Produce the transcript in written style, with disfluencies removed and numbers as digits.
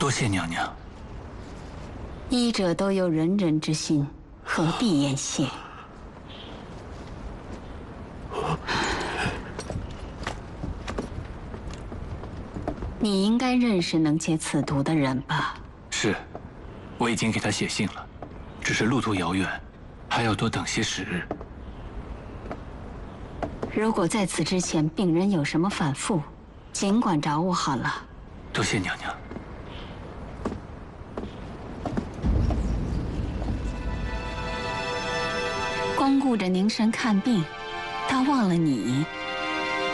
多谢娘娘。 医者都有仁人之心，何必言谢？你应该认识能解此毒的人吧？ 是，我已经给他写信了，只是路途遥远，还要多等些时日。 如果在此之前病人有什么反复，尽管找我好了。 多谢娘娘。 光顾着凝神看病，他忘了你。